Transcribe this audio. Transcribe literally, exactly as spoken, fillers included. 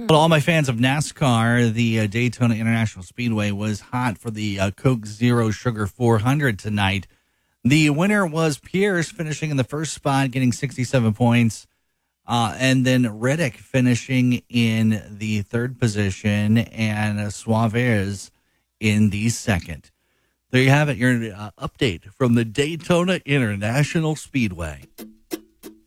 Well, all my fans of NASCAR, the uh, Daytona International Speedway was hot for the uh, Coke Zero Sugar four hundred tonight. The winner was Pierce, finishing in the first spot, getting sixty-seven points. Uh, and then Reddick finishing in the third position, and uh, Suarez in the second. There you have it, your uh, update from the Daytona International Speedway.